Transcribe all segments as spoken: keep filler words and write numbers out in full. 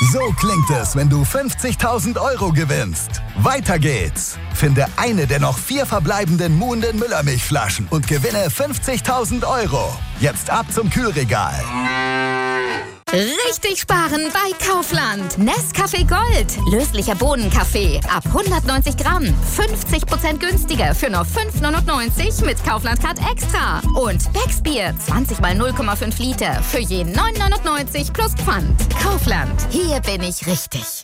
So klingt es, wenn du fünfzigtausend Euro gewinnst. Weiter geht's. Finde eine der noch vier verbleibenden muhenden Müllermilchflaschen und gewinne fünfzigtausend Euro. Jetzt ab zum Kühlregal. Richtig sparen bei Kaufland. Nescafé Gold. Löslicher Bohnenkaffee. Ab hundertneunzig Gramm. fünfzig Prozent günstiger für nur fünf neunundneunzig mit Kaufland Card Extra. Und Becks Bier. zwanzig mal null Komma fünf Liter. Für je neun neunundneunzig plus Pfand. Kaufland. Hier bin ich richtig.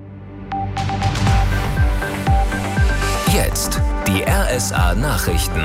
Jetzt die R S A-Nachrichten.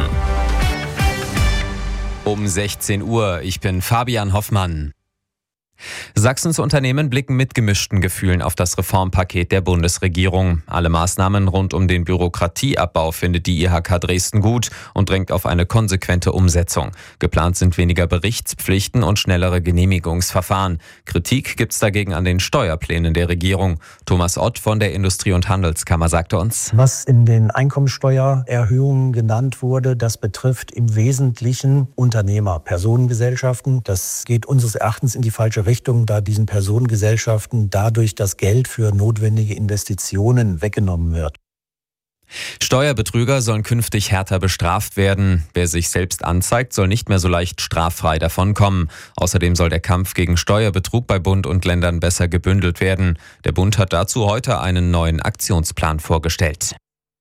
Um sechzehn Uhr, ich bin Fabian Hoffmann. Sachsens Unternehmen blicken mit gemischten Gefühlen auf das Reformpaket der Bundesregierung. Alle Maßnahmen rund um den Bürokratieabbau findet die I H K Dresden gut und drängt auf eine konsequente Umsetzung. Geplant sind weniger Berichtspflichten und schnellere Genehmigungsverfahren. Kritik gibt's dagegen an den Steuerplänen der Regierung. Thomas Ott von der Industrie- und Handelskammer sagte uns: Was in den Einkommensteuererhöhungen genannt wurde, das betrifft im Wesentlichen Unternehmer, Personengesellschaften. Das geht unseres Erachtens in die falsche Richtung. Richtung, da diesen Personengesellschaften dadurch das Geld für notwendige Investitionen weggenommen wird. Steuerbetrüger sollen künftig härter bestraft werden. Wer sich selbst anzeigt, soll nicht mehr so leicht straffrei davonkommen. Außerdem soll der Kampf gegen Steuerbetrug bei Bund und Ländern besser gebündelt werden. Der Bund hat dazu heute einen neuen Aktionsplan vorgestellt.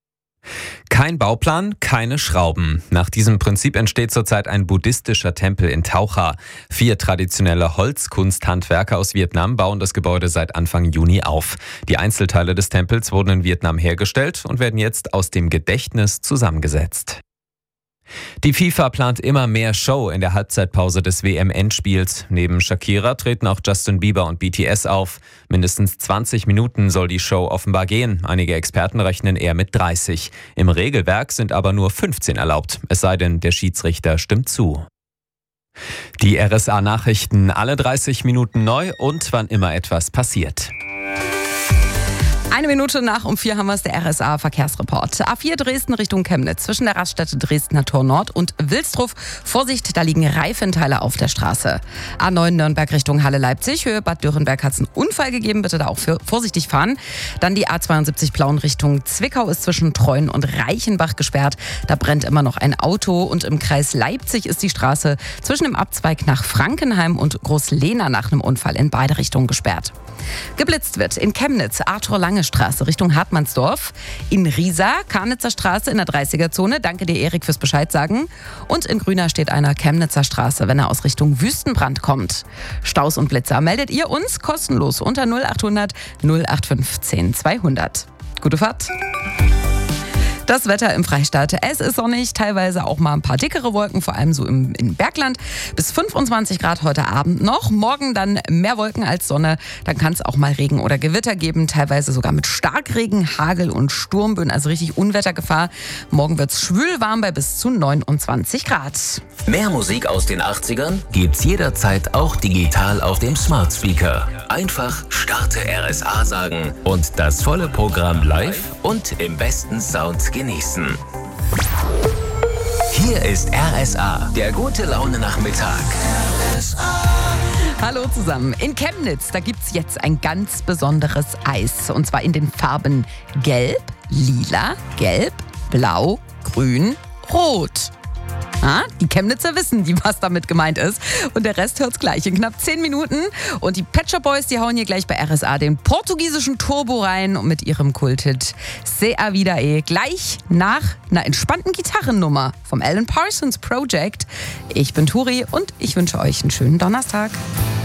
Kein Bauplan, keine Schrauben. Nach diesem Prinzip entsteht zurzeit ein buddhistischer Tempel in Taucha. Vier traditionelle Holzkunsthandwerker aus Vietnam bauen das Gebäude seit Anfang Juni auf. Die Einzelteile des Tempels wurden in Vietnam hergestellt und werden jetzt aus dem Gedächtnis zusammengesetzt. Die FIFA plant immer mehr Show in der Halbzeitpause des W M-Endspiels. Neben Shakira treten auch Justin Bieber und B T S auf. Mindestens zwanzig Minuten soll die Show offenbar gehen. Einige Experten rechnen eher mit dreißig. Im Regelwerk sind aber nur fünfzehn erlaubt. Es sei denn, der Schiedsrichter stimmt zu. Die R S A-Nachrichten alle dreißig Minuten neu und wann immer etwas passiert. Eine Minute nach um vier haben wir es, der R S A-Verkehrsreport. A vier Dresden Richtung Chemnitz, zwischen der Raststätte Dresdner Tor Nord und Wilsdruf. Vorsicht, da liegen Reifenteile auf der Straße. A neun Nürnberg Richtung Halle-Leipzig, Höhe Bad Dürrenberg hat es einen Unfall gegeben, bitte da auch für vorsichtig fahren. Dann die A zweiundsiebzig Plauen Richtung Zwickau ist zwischen Treuen und Reichenbach gesperrt. Da brennt immer noch ein Auto und im Kreis Leipzig ist die Straße zwischen dem Abzweig nach Frankenheim und Großlehna nach einem Unfall in beide Richtungen gesperrt. Geblitzt wird in Chemnitz, Arthur-Lange-Straße Richtung Hartmannsdorf, in Riesa, Karnitzer Straße in der dreißiger-Zone. Danke dir, Erik, fürs Bescheid sagen. Und in Grüner steht einer Chemnitzer Straße, wenn er aus Richtung Wüstenbrand kommt. Staus und Blitzer meldet ihr uns kostenlos unter null achthundert null acht fünfzehn zweihundert. Gute Fahrt! Das Wetter im Freistaat. Es ist sonnig, teilweise auch mal ein paar dickere Wolken, vor allem so im, im Bergland. Bis fünfundzwanzig Grad heute Abend noch. Morgen dann mehr Wolken als Sonne. Dann kann es auch mal Regen oder Gewitter geben, teilweise sogar mit Starkregen, Hagel und Sturmböen, also richtig Unwettergefahr. Morgen wird es schwül warm bei bis zu neunundzwanzig Grad. Mehr Musik aus den achtzigern gibt's jederzeit auch digital auf dem Smart Speaker. Einfach Starte R S A sagen und das volle Programm live und im besten Sound genießen. Hier ist R S A, der gute Laune Nachmittag. R S A. Hallo zusammen. In Chemnitz, da gibt's jetzt ein ganz besonderes Eis. Und zwar in den Farben Gelb, Lila, Gelb, Blau, Grün, Rot. Ah, die Chemnitzer wissen, die, was damit gemeint ist. Und der Rest hört's gleich in knapp zehn Minuten. Und die Pet Shop Boys, die hauen hier gleich bei R S A den portugiesischen Turbo rein und mit ihrem Kulthit Se a Vida E. Gleich nach einer entspannten Gitarrennummer vom Alan Parsons Project. Ich bin Turi und ich wünsche euch einen schönen Donnerstag.